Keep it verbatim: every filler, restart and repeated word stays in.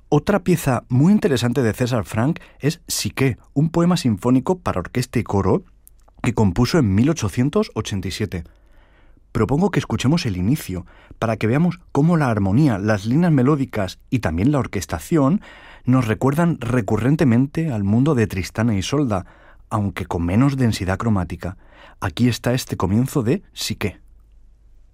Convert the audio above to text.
Otra pieza muy interesante de César Franck es Psique, un poema sinfónico para orquesta y coro que compuso en mil ochocientos ochenta y siete. Propongo que escuchemos el inicio para que veamos cómo la armonía, las líneas melódicas y también la orquestación nos recuerdan recurrentemente al mundo de Tristán e Isolda, aunque con menos densidad cromática. Aquí está este comienzo de Psique.